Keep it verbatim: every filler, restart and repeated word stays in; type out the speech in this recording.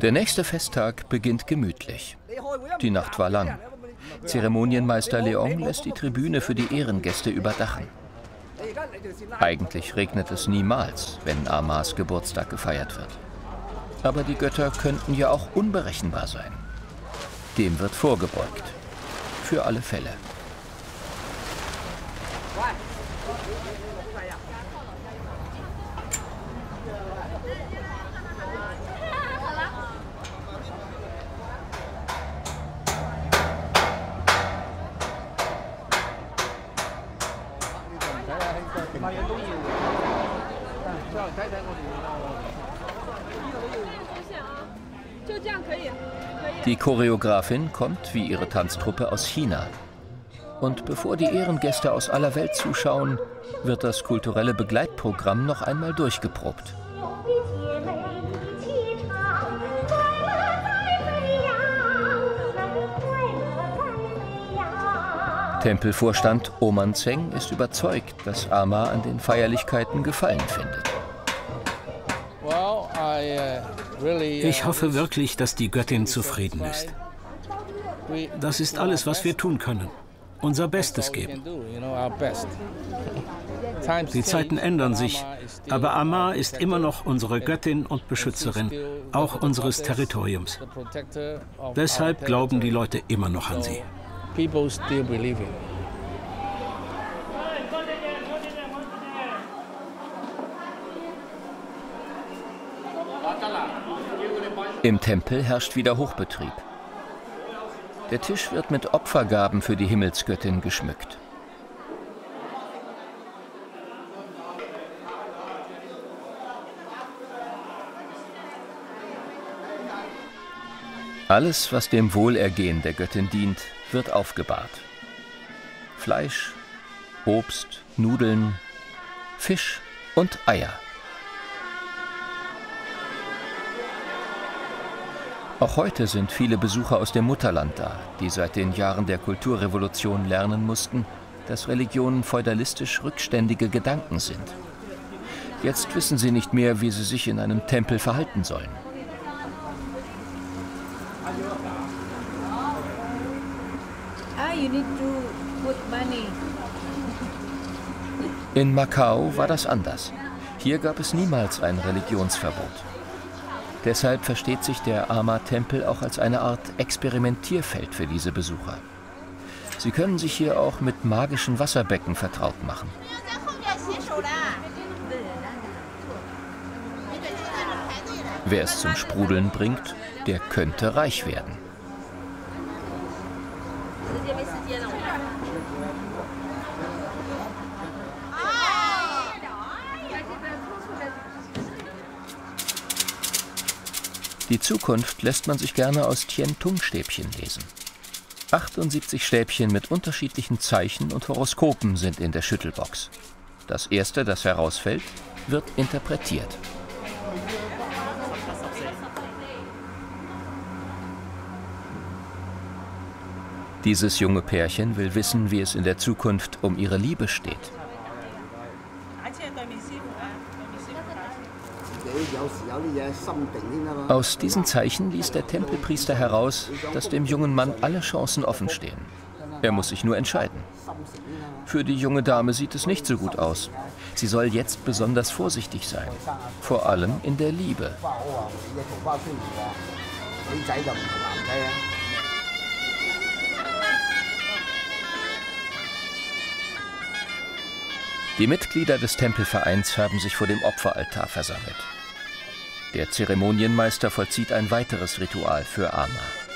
Der nächste Festtag beginnt gemütlich. Die Nacht war lang. Zeremonienmeister Leong lässt die Tribüne für die Ehrengäste überdachen. Eigentlich regnet es niemals, wenn Amars Geburtstag gefeiert wird. Aber die Götter könnten ja auch unberechenbar sein. Dem wird vorgebeugt. Für alle Fälle. Die Choreografin kommt wie ihre Tanztruppe aus China. Und bevor die Ehrengäste aus aller Welt zuschauen, wird das kulturelle Begleitprogramm noch einmal durchgeprobt. Tempelvorstand Oman Zeng ist überzeugt, dass Ama an den Feierlichkeiten Gefallen findet. Ich hoffe wirklich, dass die Göttin zufrieden ist. Das ist alles, was wir tun können. Unser Bestes geben. Die Zeiten ändern sich, aber Ama ist immer noch unsere Göttin und Beschützerin, auch unseres Territoriums. Deshalb glauben die Leute immer noch an sie. Im Tempel herrscht wieder Hochbetrieb. Der Tisch wird mit Opfergaben für die Himmelsgöttin geschmückt. Alles, was dem Wohlergehen der Göttin dient, wird aufgebahrt. Fleisch, Obst, Nudeln, Fisch und Eier. Auch heute sind viele Besucher aus dem Mutterland da, die seit den Jahren der Kulturrevolution lernen mussten, dass Religionen feudalistisch rückständige Gedanken sind. Jetzt wissen sie nicht mehr, wie sie sich in einem Tempel verhalten sollen. In Macau war das anders. Hier gab es niemals ein Religionsverbot. Deshalb versteht sich der Ama-Tempel auch als eine Art Experimentierfeld für diese Besucher. Sie können sich hier auch mit magischen Wasserbecken vertraut machen. Wer es zum Sprudeln bringt, der könnte reich werden. Die Zukunft lässt man sich gerne aus Tian-Tung-Stäbchen lesen. achtundsiebzig Stäbchen mit unterschiedlichen Zeichen und Horoskopen sind in der Schüttelbox. Das erste, das herausfällt, wird interpretiert. Dieses junge Pärchen will wissen, wie es in der Zukunft um ihre Liebe steht. Aus diesen Zeichen liest der Tempelpriester heraus, dass dem jungen Mann alle Chancen offen stehen. Er muss sich nur entscheiden. Für die junge Dame sieht es nicht so gut aus. Sie soll jetzt besonders vorsichtig sein, vor allem in der Liebe. Die Mitglieder des Tempelvereins haben sich vor dem Opferaltar versammelt. Der Zeremonienmeister vollzieht ein weiteres Ritual für Ama.